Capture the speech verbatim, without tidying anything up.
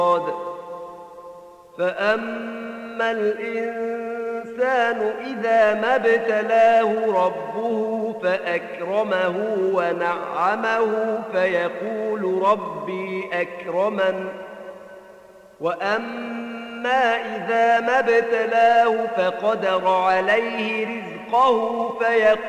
فأما الإنسان إذا ما ابتلاه ربه فأكرمه ونعمه فيقول ربي أكرمن وأما إذا ما ابتلاه فقدر عليه رزقه فيقول